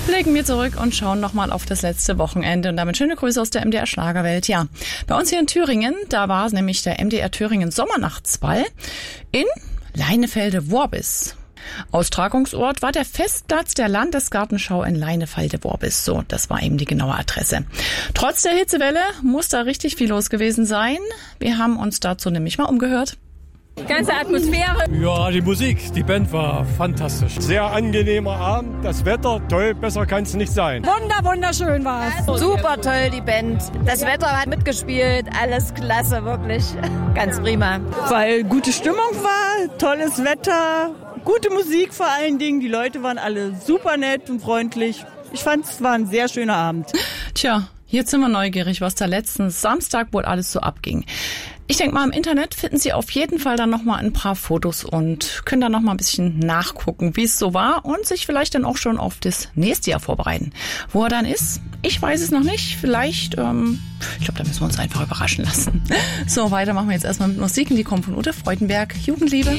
Blicken wir zurück und schauen nochmal auf das letzte Wochenende und damit schöne Grüße aus der MDR Schlagerwelt. Ja, bei uns hier in Thüringen, da war nämlich der MDR Thüringen Sommernachtsball in Leinefelde-Worbis. Austragungsort war der Festplatz der Landesgartenschau in Leinefelde-Worbis. So, das war eben die genaue Adresse. Trotz der Hitzewelle muss da richtig viel los gewesen sein. Wir haben uns dazu nämlich mal umgehört. Ganze Atmosphäre. Ja, die Musik, die Band war fantastisch. Sehr angenehmer Abend, das Wetter toll, besser kann es nicht sein. Wunderschön war es. Super toll, die Band. Das Wetter hat mitgespielt, alles klasse, wirklich. Ganz prima. Weil gute Stimmung war, tolles Wetter, gute Musik vor allen Dingen. Die Leute waren alle super nett und freundlich. Ich fand, es war ein sehr schöner Abend. Tja, jetzt sind wir neugierig, was da letzten Samstag wohl alles so abging. Ich denke mal, im Internet finden Sie auf jeden Fall dann nochmal ein paar Fotos und können dann nochmal ein bisschen nachgucken, wie es so war und sich vielleicht dann auch schon auf das nächste Jahr vorbereiten. Wo er dann ist, ich weiß es noch nicht. Vielleicht, ich glaube, da müssen wir uns einfach überraschen lassen. So, weiter machen wir jetzt erstmal mit Musik. Die kommt von Ute Freudenberg, Jugendliebe.